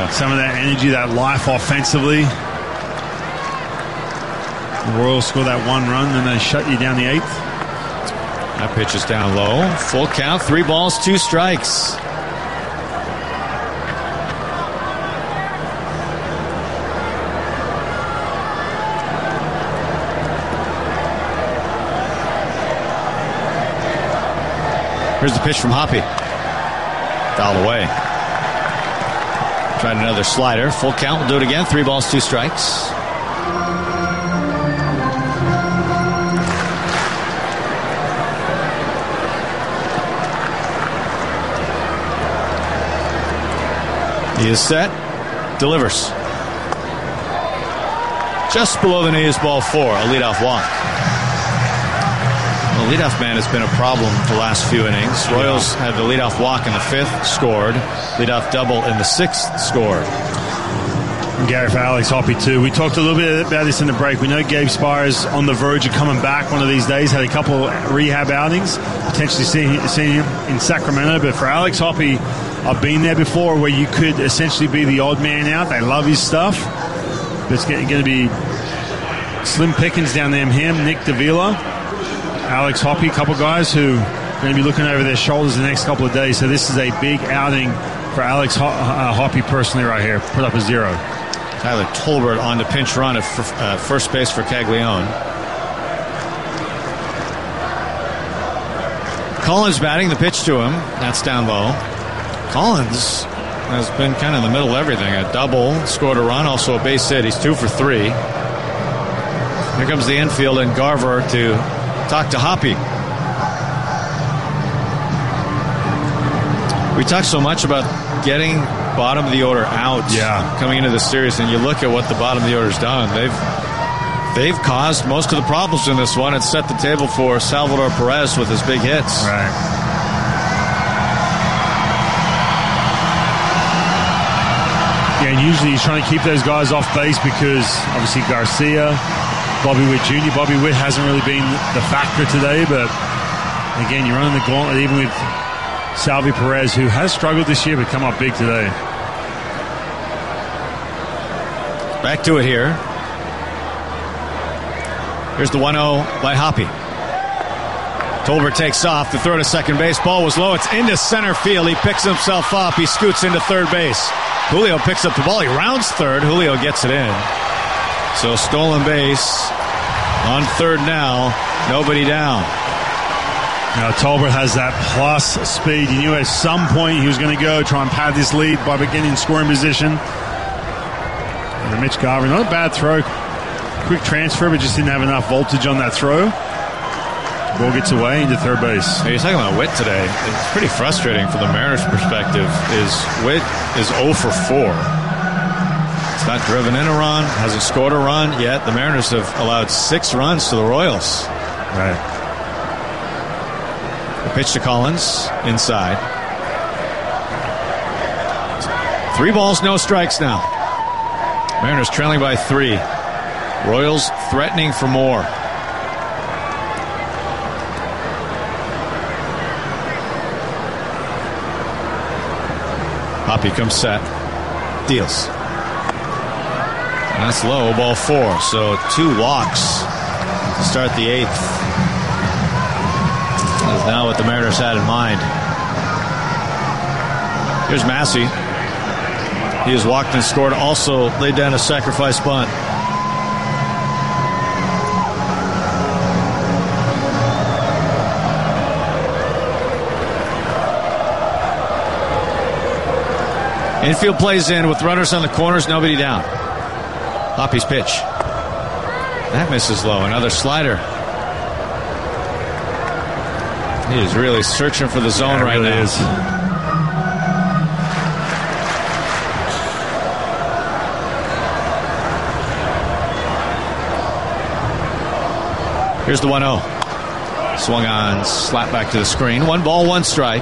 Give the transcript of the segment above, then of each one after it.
some of that energy, that life offensively. The Royals score that one run, then they shut you down the 8th. That pitch is down low. Full count, 3 balls, 2 strikes. Here's the pitch from Hoppy. Fouled away. Tried another slider. Full count. We'll do it again. 3 balls, 2 strikes. He is set. Delivers. Just below the knee is ball 4. A leadoff walk. The leadoff man has been a problem the last few innings. Royals had the leadoff walk in the 5th, scored. Leadoff double in the 6th, scored. And Gary for Alex Hoppy too. We talked a little bit about this in the break. We know Gabe Spires on the verge of coming back one of these days. Had a couple rehab outings, potentially seeing him in Sacramento. But for Alex Hoppy, I've been there before where you could essentially be the odd man out. They love his stuff. But it's going to be slim pickings down there. Him, Nick Davila, Alex Hoppy, a couple guys who are going to be looking over their shoulders the next couple of days. So this is a big outing for Alex Hoppy personally right here. Put up a 0. Tyler Tolbert on the pinch run at first base for Caglione. Collins batting, the pitch to him. That's down low. Collins has been kind of in the middle of everything. A double, scored a run, also a base hit. He's 2 for 3. Here comes the infield and Garver to talk to Hoppy. We talked so much about getting bottom of the order out coming into the series, and you look at what the bottom of the order's done. They've caused most of the problems in this one and set the table for Salvador Perez with his big hits. Right. Yeah, and usually he's trying to keep those guys off base because obviously Garcia, Bobby Witt Jr. Bobby Witt hasn't really been the factor today, but again, you're running the gauntlet even with Salvi Perez, who has struggled this year but come up big today. Back to it here. Here's the 1-0 by Hoppy. Tolbert takes off. The throw to second base. Ball was low. It's into center field. He picks himself up. He scoots into third base. Julio picks up the ball. He rounds third. Julio gets it in. So stolen base on third now. Nobody down. Now Tolbert has that plus speed. You knew at some point he was going to go try and pad this lead by beginning scoring position. And Mitch Garver, not a bad throw. Quick transfer, but just didn't have enough voltage on that throw. Ball gets away into third base. Hey, you're talking about Witt today. It's pretty frustrating from the Mariners' perspective. Witt is 0 for 4. It's not driven in a run, hasn't scored a run yet. The Mariners have allowed 6 runs to the Royals. Right. The pitch to Collins, inside. 3 balls, no strikes now. Mariners trailing by 3. Royals threatening for more. Hoppy comes set. Deals. And that's low, ball 4. So 2 walks to start the 8th. That's now what the Mariners had in mind. Here's Massey. He has walked and scored. Also laid down a sacrifice bunt. Infield plays in with runners on the corners, nobody down. Hoppy's pitch. That misses low. Another slider. He is really searching for the zone right now. Is. Here's the 1-0. Swung on, slap back to the screen. 1 ball, 1 strike.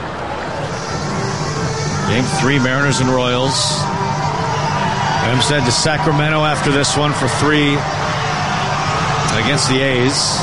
Game 3, Mariners and Royals. Hempstead to Sacramento after this one for 3 against the A's.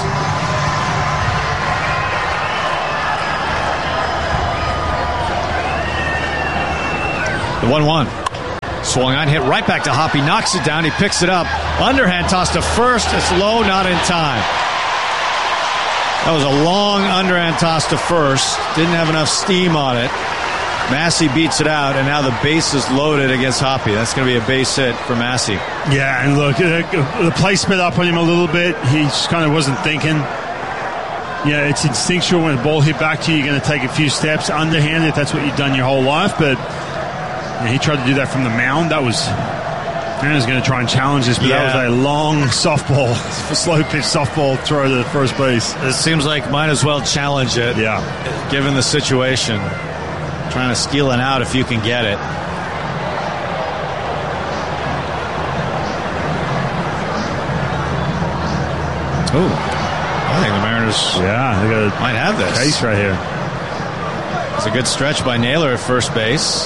The 1-1. Swung on, hit right back to Hoppe, knocks it down, he picks it up. Underhand toss to first, it's low, not in time. That was a long underhand toss to first. Didn't have enough steam on it. Massey beats it out, and now the base is loaded against Hoppe. That's going to be a base hit for Massey. Yeah, and look, the play sped up on him a little bit. He just kind of wasn't thinking. Yeah, it's instinctual when the ball hit back to you, you're going to take a few steps underhand if that's what you've done your whole life. But he tried to do that from the mound. That was... Aaron's going to try and challenge this, but that was a long softball, slow pitch softball throw to first base. It seems like might as well challenge it. Yeah. Given the situation. Trying to steal it out if you can get it. Oh, I think the Mariners might have this. Case right here. It's a good stretch by Naylor at first base.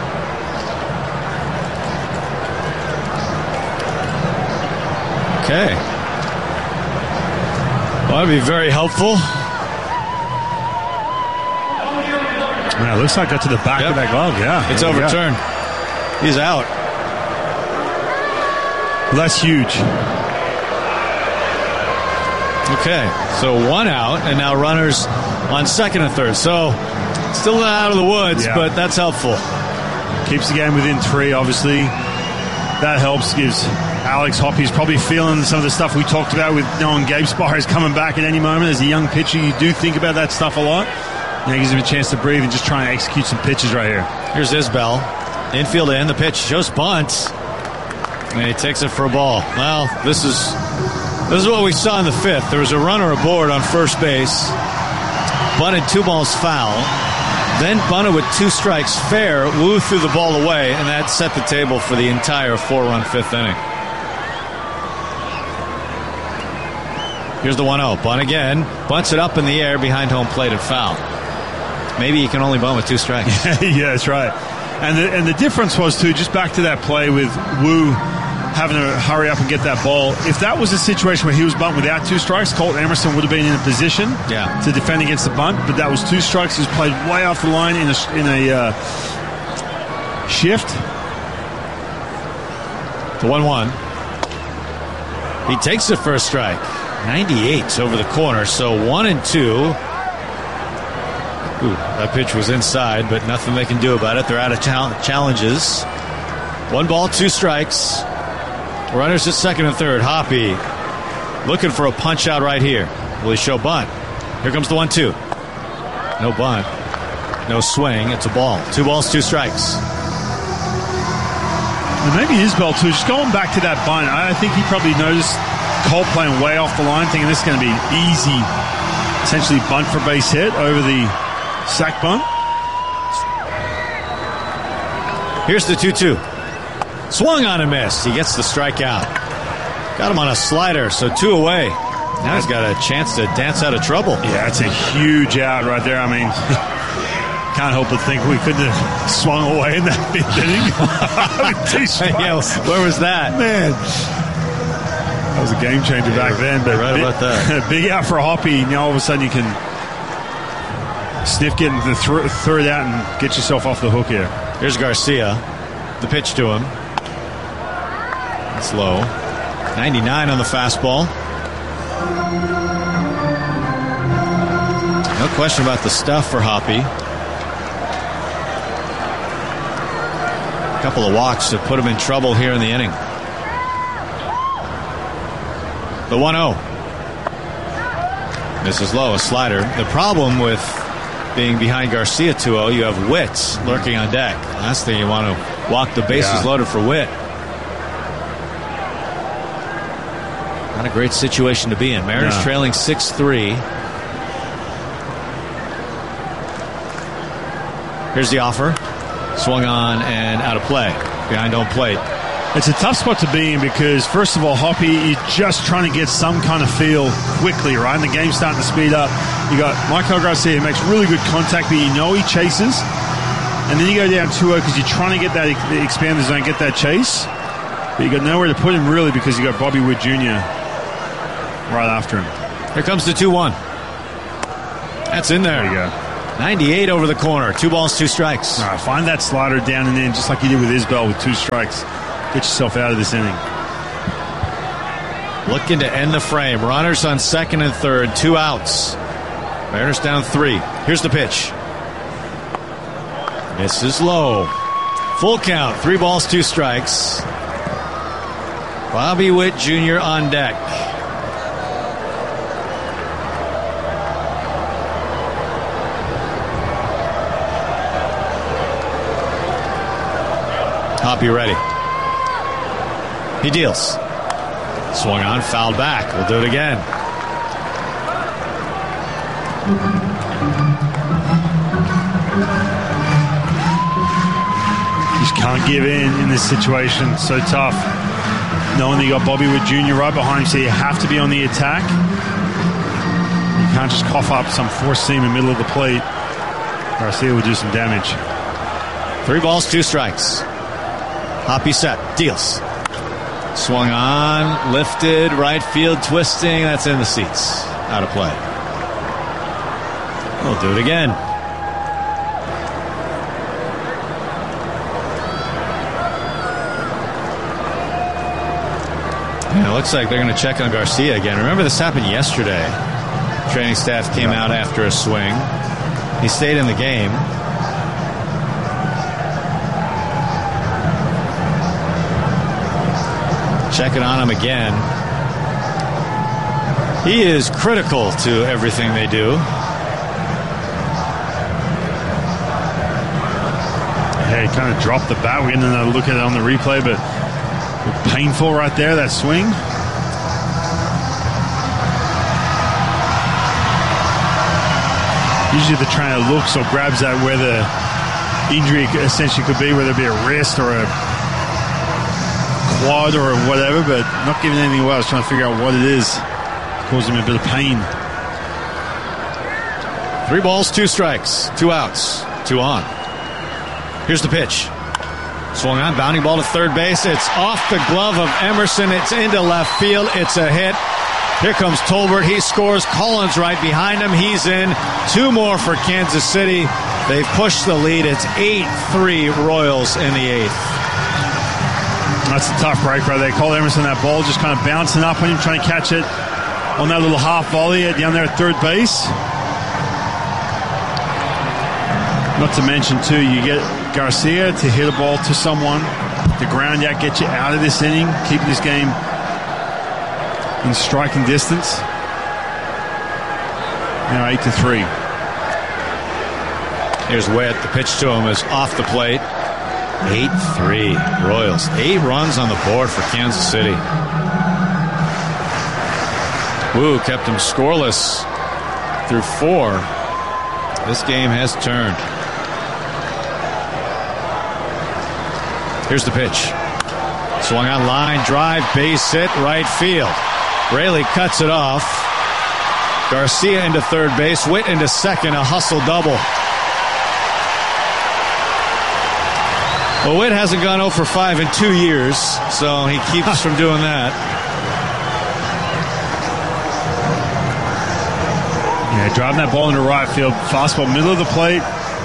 Okay. Well, that'd be very helpful. Yeah, it looks like got to the back of that glove. Yeah, it's overturned. He's out. Well, that's huge. Okay, so one out, and now runners on second and third. So still not out of the woods, but that's helpful. Keeps the game within 3, obviously. That helps, gives Alex Hoppe. He's probably feeling some of the stuff we talked about with knowing Gabe Spires coming back at any moment. As a young pitcher, you do think about that stuff a lot. And it gives him a chance to breathe and just try and execute some pitches right here. Here's Isbell. Infield to end the pitch. Shows bunt. And he takes it for a ball. Well, this is what we saw in the 5th. There was a runner aboard on first base. Bunted 2 balls foul. Then bunted with 2 strikes fair. Wu threw the ball away, and that set the table for the entire 4-run 5th inning. Here's the 1-0. Bunt again. Bunts it up in the air behind home plate and foul. Maybe he can only bunt with 2 strikes. Yeah, that's right. And the difference was, too, just back to that play with Wu having to hurry up and get that ball. If that was a situation where he was bunt without 2 strikes, Colt Emerson would have been in a position to defend against the bunt. But that was 2 strikes. He was played way off the line in a shift. The 1-1. He takes the first strike. 98 over the corner, so 1-2. Ooh, that pitch was inside, but nothing they can do about it. They're out of challenges. 1 ball, 2 strikes. Runners at second and third. Hoppe looking for a punch out right here. Will he show bunt? Here comes the 1-2. No bunt. No swing. It's a ball. 2 balls, 2 strikes. And maybe Isbell, too. Just going back to that bunt, I think he probably noticed Colt playing way off the line, thinking this is going to be easy, essentially bunt for base hit over the sack bunt. Here's the 2-2. Swung on and missed. He gets the strikeout. Got him on a slider, so 2 away. Now he's got a chance to dance out of trouble. Yeah, it's a huge out right there. I mean, can't help but think we couldn't have swung away in that 5th inning. Yeah, where was that? Man, that was a game changer back then. But right about that. Big out for Hoppe. Now all of a sudden you can sniff getting the third out and get yourself off the hook here. Here's Garcia. The pitch to him. It's low. 99 on the fastball. No question about the stuff for Hoppe. A couple of walks to put him in trouble here in the inning. The 1-0. This is low, a slider. The problem with being behind Garcia 2-0, you have Witt lurking on deck. Last thing you want to walk the bases loaded for Witt. Not a great situation to be in. Mariners trailing 6-3. Here's the offer. Swung on and out of play. Behind home plate. It's a tough spot to be in because, first of all, Hoppe is just trying to get some kind of feel quickly, right? And the game's starting to speed up. You got Michael Garcia who makes really good contact, but you know he chases. And then you go down 2-0 because you're trying to get that expand the zone, get that chase. But you got nowhere to put him really because you got Bobby Witt Jr. right after him. Here comes the 2-1. That's in there. There you go. 98 over the corner. 2 balls, 2 strikes. All right, find that slider down and in, just like you did with Isbell with 2 strikes. Get yourself out of this inning. Looking to end the frame. Runners on second and third. 2 outs. Mariners down 3. Here's the pitch. This is low. Full count. 3 balls, 2 strikes. Bobby Witt Jr. on deck. Hoppy ready. He deals. Swung on, fouled back. We'll do it again. Just can't give in this situation. So tough. Knowing that you got Bobby Witt Jr. right behind you, so you have to be on the attack. You can't just cough up some force seam in the middle of the plate. Garcia will do some damage. 3 balls, 2 strikes. Hoppy set. Deals. Swung on, lifted, right field, twisting. That's in the seats. Out of play. We'll do it again. And it looks like they're going to check on Garcia again. Remember, this happened yesterday. Training staff came out after a swing. He stayed in the game. Checking on him again. He is critical to everything they do. Yeah, he kind of dropped the bat. We're getting another look at it on the replay, but painful right there, that swing. Usually the trainer looks or grabs at where the injury essentially could be, whether it be a wrist or a quad or whatever, but not giving anything away. I was trying to figure out what it is causing him a bit of pain. 3 balls, 2 strikes, 2 outs, 2 on. Here's the pitch. Swung on, bounding ball to third base. It's off the glove of Emerson. It's into left field. It's a hit. Here comes Tolbert. He scores. Collins right behind him. He's in. 2 more for Kansas City. They've pushed the lead. It's 8-3 Royals in the 8th. That's a tough break right there. Cole Emerson, that ball just kind of bouncing up on him, trying to catch it on that little half volley down there at third base. Not to mention, too, you get Garcia to hit a ball to someone, the ground out, get you out of this inning, keep this game in striking distance. Now 8-3. Here's Witt. The pitch to him is off the plate. 8-3 Royals. 8 runs on the board for Kansas City. Wu kept him scoreless through 4. This game has turned. Here's the pitch. Swung on line, drive, base hit, right field. Raley cuts it off. Garcia into third base, Witt into second, a hustle double. Well, Witt hasn't gone 0 for 5 in 2 years, so he keeps from doing that. Yeah, driving that ball into right field. Fastball, middle of the plate.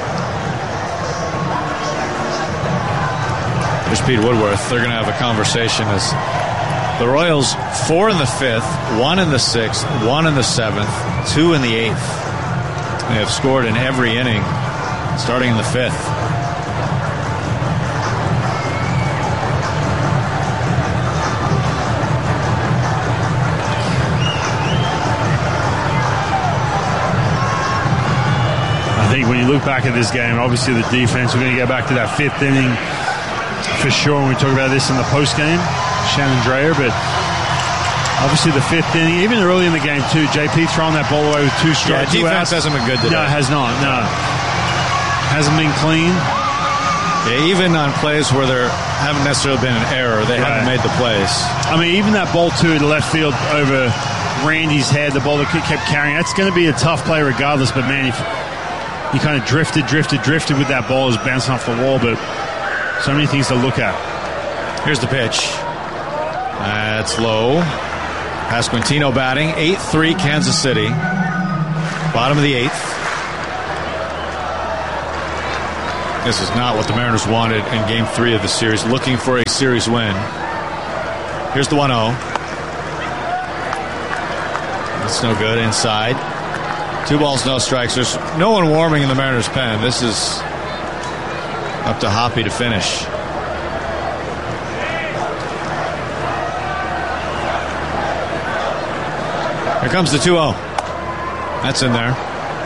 Here's Pete Woodworth. They're going to have a conversation as the Royals 4 in the 5th, 1 in the 6th, 1 in the 7th, 2 in the 8th. They have scored in every inning, starting in the 5th. I think when you look back at this game, obviously the defense, we're going to go back to that 5th inning for sure when we talk about this in the post game, Shannon Dreyer, but obviously the 5th inning, even early in the game too, JP throwing that ball away with 2 strikes. Yeah, defense hasn't been good today. No, it has not. No. Hasn't been clean. Yeah, even on plays where there haven't necessarily been an error, they haven't made the plays. I mean, even that ball to the left field over Randy's head, the ball that kept carrying, that's going to be a tough play regardless, but man, if he kind of drifted with that ball, is bouncing off the wall, but so many things to look at. Here's the pitch. That's low. Pasquantino batting. 8-3 Kansas City. Bottom of the 8th. This is not what the Mariners wanted in Game 3 of the series, looking for a series win. Here's the 1-0. That's no good. Inside. 2 balls, no strikes. There's no one warming in the Mariners' pen. This is up to Hoppy to finish. Here comes the 2-0. That's in there.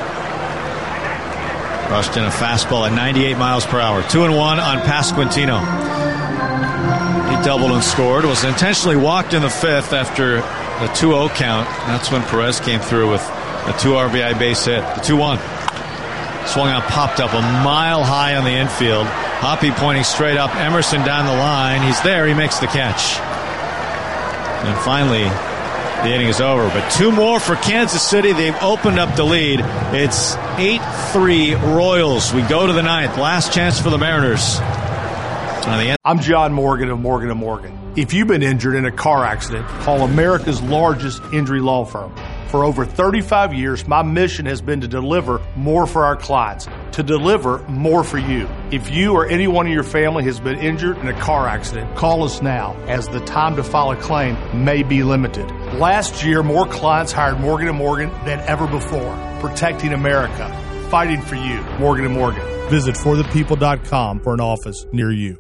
Rushed in a fastball at 98 miles per hour. 2-1 on Pasquantino. He doubled and scored. Was intentionally walked in the 5th after the 2-0 count. That's when Perez came through with a 2 RBI base hit. The 2-1. Swung out, popped up a mile high on the infield. Hoppy pointing straight up. Emerson down the line. He's there. He makes the catch. And finally, the inning is over. But 2 more for Kansas City. They've opened up the lead. It's 8-3 Royals. We go to the 9th. Last chance for the Mariners. I'm John Morgan of Morgan & Morgan. If you've been injured in a car accident, call America's largest injury law firm. For over 35 years, my mission has been to deliver more for our clients, to deliver more for you. If you or anyone in your family has been injured in a car accident, call us now, as the time to file a claim may be limited. Last year, more clients hired Morgan & Morgan than ever before, protecting America, fighting for you. Morgan & Morgan. Visit forthepeople.com for an office near you.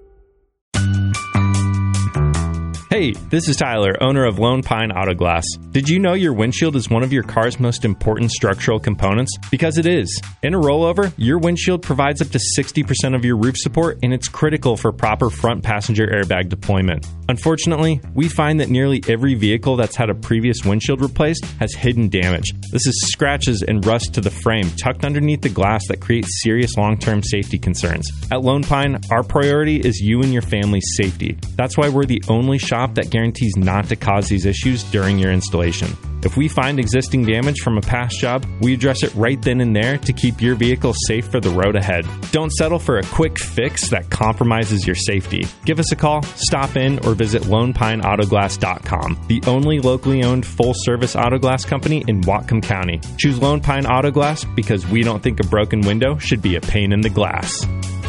Hey, this is Tyler, owner of Lone Pine Auto Glass. Did you know your windshield is one of your car's most important structural components? Because it is. In a rollover, your windshield provides up to 60% of your roof support, and it's critical for proper front passenger airbag deployment. Unfortunately, we find that nearly every vehicle that's had a previous windshield replaced has hidden damage. This is scratches and rust to the frame tucked underneath the glass that creates serious long-term safety concerns. At Lone Pine, our priority is you and your family's safety. That's why we're the only shop that guarantees not to cause these issues during your installation. If we find existing damage from a past job, we address it right then and there to keep your vehicle safe for the road ahead. Don't settle for a quick fix that compromises your safety. Give us a call, stop in, or visit LonePineAutoglass.com, the only locally owned full-service auto glass company in Whatcom County. Choose Lone Pine Auto Glass because we don't think a broken window should be a pain in the glass.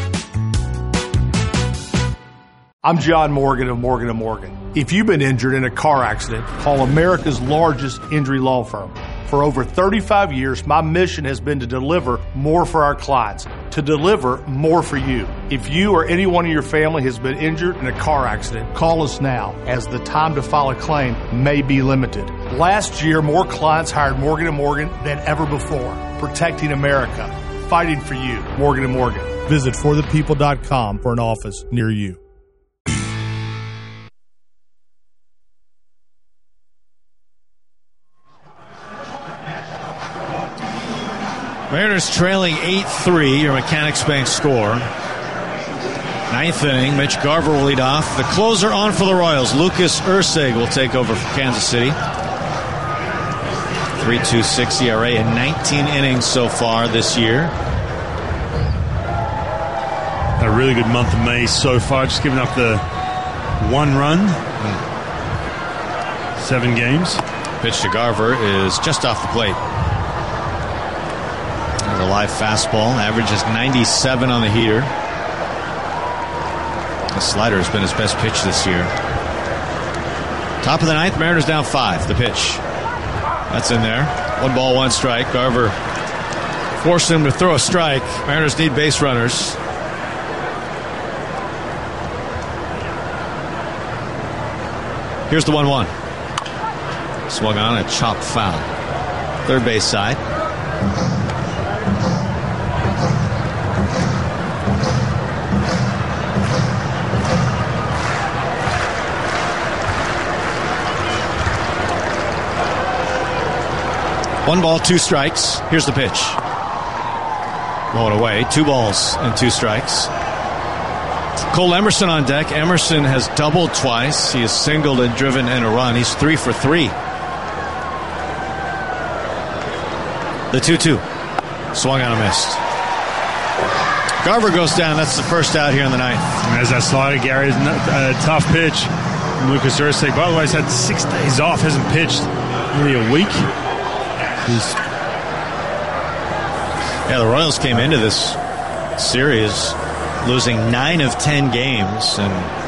I'm John Morgan of Morgan & Morgan. If you've been injured in a car accident, call America's largest injury law firm. For over 35 years, my mission has been to deliver more for our clients, to deliver more for you. If you or anyone in your family has been injured in a car accident, call us now, as the time to file a claim may be limited. Last year, more clients hired Morgan & Morgan than ever before, protecting America, fighting for you. Morgan & Morgan. Visit forthepeople.com for an office near you. Mariners trailing 8-3, your Mechanics Bank score. 9th inning, Mitch Garver will lead off. The closer on for the Royals, Lucas Erceg, will take over for Kansas City. 3.26 ERA in 19 innings so far this year. A really good month of May so far, just giving up the 1 run. 7 games. Pitch to Garver is just off the plate. A live fastball, averages 97 on the heater. The slider has been his best pitch this year. Top of the 9th, Mariners down 5. The pitch. That's in there. 1 ball, 1 strike. Garver forced him to throw a strike. Mariners need base runners. Here's the 1-1. Swung on, a chopped foul. Third base side. One ball, 2 strikes. Here's the pitch. Going away. 2 balls and 2 strikes. Cole Emerson on deck. Emerson has doubled twice. He has singled and driven in a run. He's 3 for 3. The 2-2. Swung on and missed. Garver goes down. That's the first out here in the 9th. And as that slider, Gary, a tough pitch. Lucas Erceg, by the way, has had 6 days off. Hasn't pitched nearly a week. Yeah, the Royals came into this series losing 9 of 10 games and